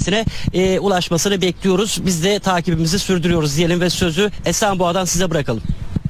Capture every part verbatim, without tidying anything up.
seviyesine e, ulaşmasını bekliyoruz. Biz de takibimizi sürdürüyoruz diyelim ve sözü Esenboğa'dan size bırakalım.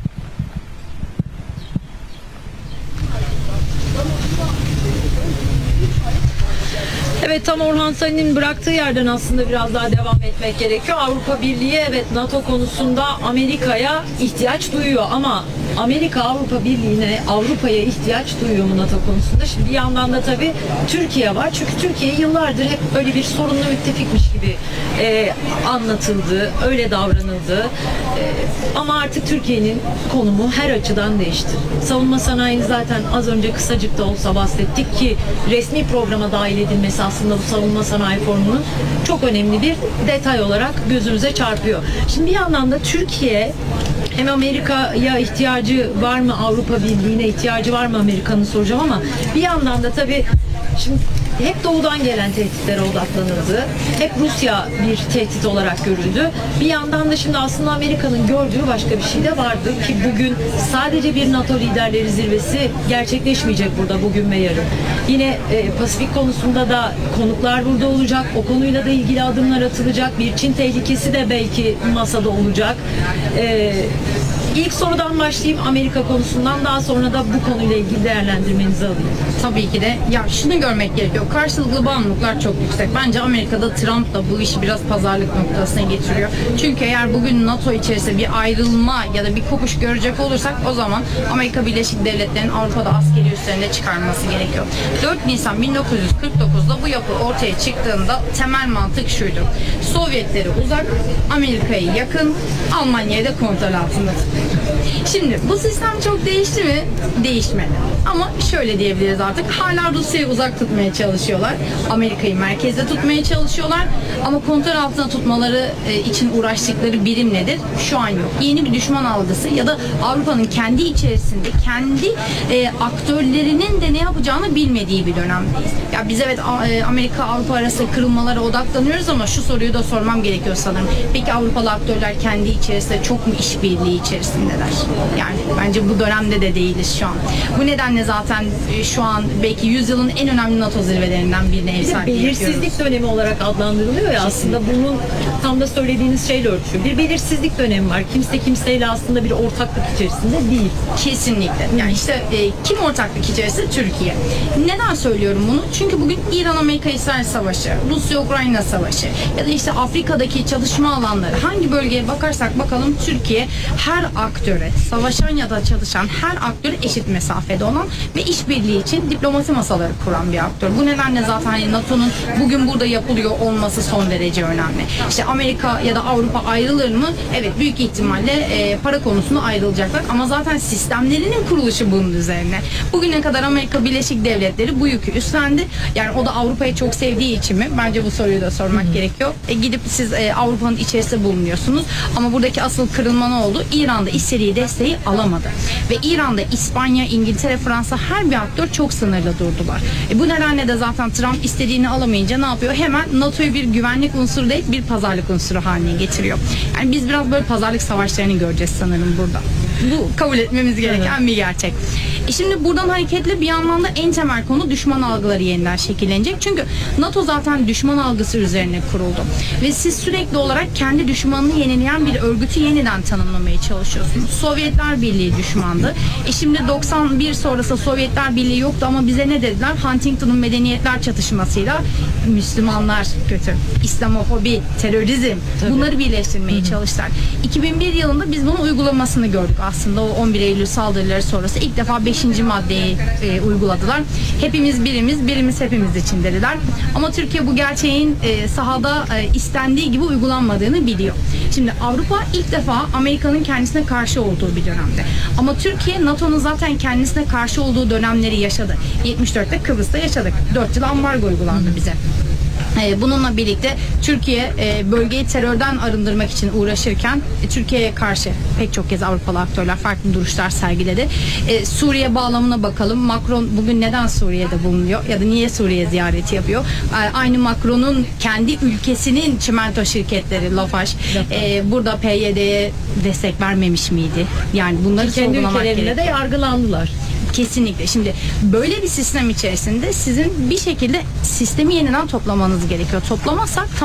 Evet, tam Orhan Sayın'ın bıraktığı yerden aslında biraz daha devam etmek gerekiyor. Avrupa Birliği evet NATO konusunda Amerika'ya ihtiyaç duyuyor ama Amerika Avrupa Birliği'ne, Avrupa'ya ihtiyaç duyuyor mu NATO konusunda? Şimdi bir yandan da tabii Türkiye var. Çünkü Türkiye yıllardır hep böyle bir sorunlu müttefikmiş gibi e, anlatıldı, öyle davranıldı. E, ama artık Türkiye'nin konumu her açıdan değişti. Savunma sanayini zaten az önce kısacık da olsa bahsettik ki resmi programa dahil edilmesi aslında bu savunma sanayi forumunun çok önemli bir detay olarak gözümüze çarpıyor. Şimdi bir yandan da Türkiye hem Amerika'ya ihtiyacı var mı, Avrupa Birliği'ne ihtiyacı var mı Amerika'nın soracağım ama bir yandan da tabii şimdi hep doğudan gelen tehditlere odaklanıldı. Hep Rusya bir tehdit olarak görüldü. Bir yandan da şimdi aslında Amerika'nın gördüğü başka bir şey de vardı ki bugün sadece bir NATO liderleri zirvesi gerçekleşmeyecek burada bugün ve yarın. Yine e, Pasifik konusunda da konuklar burada olacak. O konuyla da ilgili adımlar atılacak. Bir Çin tehlikesi de belki masada olacak. E, İlk sorudan başlayayım, Amerika konusundan, daha sonra da bu konuyla ilgili değerlendirmenizi alayım. Tabii ki de. Ya şunu görmek gerekiyor. Karşılıklı bağımlılıklar çok yüksek. Bence Amerika'da Trump da bu işi biraz pazarlık noktasına getiriyor. Çünkü eğer bugün NATO içerisinde bir ayrılma ya da bir kopuş görecek olursak o zaman Amerika Birleşik Devletleri'nin Avrupa'da askeri üslerine çıkarması gerekiyor. dört Nisan bin dokuz yüz kırk dokuz'da bu yapı ortaya çıktığında temel mantık şuydu. Sovyetleri uzak, Amerika'yı yakın, Almanya'yı da kontrol altında. Şimdi bu sistem çok değişti mi? Değişmedi. Ama şöyle diyebiliriz artık. Hala Rusya'yı uzak tutmaya çalışıyorlar. Amerika'yı merkezde tutmaya çalışıyorlar. Ama kontrol altında tutmaları için uğraştıkları birim nedir? Şu an yok. Yeni bir düşman algısı ya da Avrupa'nın kendi içerisinde kendi e, aktörlerinin de ne yapacağını bilmediği bir dönemdeyiz. Ya biz evet Amerika Avrupa arası kırılmalara odaklanıyoruz ama şu soruyu da sormam gerekiyor sanırım. Peki Avrupalı aktörler kendi içerisinde çok mu işbirliği içerisindeler? Yani bence bu dönemde de değiliz şu an. Bu nedenle zaten şu an belki yüzyılın en önemli NATO zirvelerinden birine ev sahipliği yapıyoruz. Belirsizlik dönemi olarak adlandırılıyor ya, aslında bunun tam da söylediğiniz şeyle örtüşüyor. Bir belirsizlik dönemi var. Kimse kimseyle aslında bir ortaklık içerisinde değil. Kesinlikle. Yani işte e, kim ortaklık içerisinde? Türkiye. Neden söylüyorum bunu? Çünkü bugün İran-Amerika-İsrail savaşı, Rusya-Ukrayna savaşı ya da işte Afrika'daki çalışma alanları, hangi bölgeye bakarsak bakalım Türkiye her aktöre, savaşan ya da çalışan her aktöre eşit mesafede olan ve işbirliği için diplomasi masaları kuran bir aktör. Bu nedenle zaten hani NATO'nun bugün burada yapılıyor olması son derece önemli. İşte Amerika ya da Avrupa ayrılır mı? Evet, büyük ihtimalle e, para konusunda ayrılacaklar ama zaten sistemlerinin kuruluşu bunun üzerine. Bugüne kadar Amerika Birleşik Devletleri bu yükü üstlendi. Yani o da Avrupa'yı çok sevdiği için mi? Bence bu soruyu da sormak hmm. gerekiyor. E, gidip siz e, Avrupa'nın içerisinde bulunuyorsunuz ama buradaki asıl kırılma ne oldu? İran'da istediği desteği alamadı. Ve İran'da İspanya, İngiltere, Fransa her bir aktör çok sınırlı durdular. E, bu nedenle de zaten Trump istediğini alamayınca ne yapıyor? Hemen NATO'yu bir güvenlik unsuru değil bir pazarlık unsuru haline getiriyor. Yani biz biraz böyle pazarlık savaşlarını göreceğiz sanırım burada. Bu kabul etmemiz gereken evet. bir gerçek. E şimdi buradan hareketle bir anlamda en temel konu düşman algıları yeniden şekillenecek. Çünkü NATO zaten düşman algısı üzerine kuruldu. Ve siz sürekli olarak kendi düşmanını yenileyen bir örgütü yeniden tanımlamaya çalışıyorsunuz. Sovyetler Birliği düşmandı. E şimdi doksan bir sonrası Sovyetler Birliği yoktu ama bize ne dediler? Huntington'un medeniyetler çatışmasıyla Müslümanlar kötü, İslamofobi, terörizm Tabii. bunları birleştirmeye Hı-hı. çalıştılar. iki bin bir yılında biz bunun uygulamasını gördük aslında. O on bir Eylül saldırıları sonrası ilk defa beşinci maddeyi e, uyguladılar. Hepimiz birimiz, birimiz hepimiz için dediler. Ama Türkiye bu gerçeğin e, sahada e, istendiği gibi uygulanmadığını biliyor. Şimdi Avrupa ilk defa Amerika'nın kendisine karşı olduğu bir dönemde. Ama Türkiye NATO'nun zaten kendisine karşı olduğu dönemleri yaşadı. yetmiş dörtte Kıbrıs'ta yaşadık. dört yıl ambargo uygulandı bize. Bununla birlikte Türkiye bölgeyi terörden arındırmak için uğraşırken Türkiye'ye karşı pek çok kez Avrupalı aktörler farklı duruşlar sergiledi. Suriye bağlamına bakalım. Macron bugün neden Suriye'de bulunuyor ya da niye Suriye ziyareti yapıyor? Aynı Macron'un kendi ülkesinin çimento şirketleri Lafarge burada P Y D'ye destek vermemiş miydi? Yani bunları kendi sorgulamak gerekiyor. ülkelerinde de yargılandılar. Kesinlikle. Şimdi böyle bir sistem içerisinde sizin bir şekilde sistemi yeniden toplamanız gerekiyor. Toplamazsak